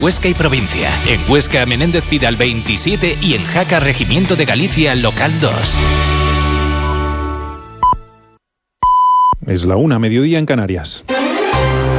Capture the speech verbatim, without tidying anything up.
Huesca y provincia. En Huesca, Menéndez Pidal veintisiete y en Jaca, Regimiento de Galicia, local dos. Es la una, mediodía en Canarias.